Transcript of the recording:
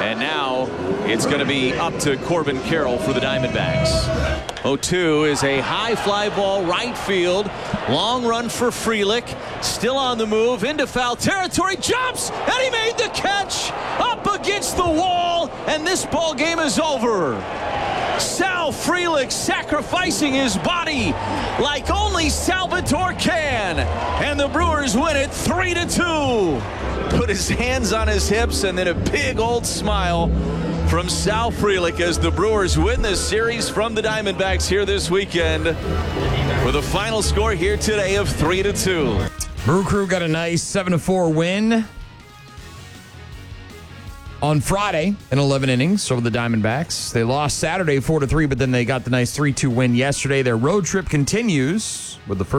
And now it's going to be up to Corbin Carroll for the Diamondbacks. 0-2 is a high fly ball right field. Long run for Frelick. Still on the move into foul territory. Jumps and he made the catch up against the wall. And this ball game is over. Sal Frelick sacrificing his body like only Salvatore can. And the Brewers win it 3-2. Put his hands on his hips and then a big old smile from Sal Frelick as the Brewers win this series from the Diamondbacks here this weekend with a final score here today of 3-2. Brew Crew got a nice 7-4 win on Friday in 11 innings over the Diamondbacks. They lost Saturday 4-3, but then they got the nice 3-2 win yesterday. Their road trip continues with the first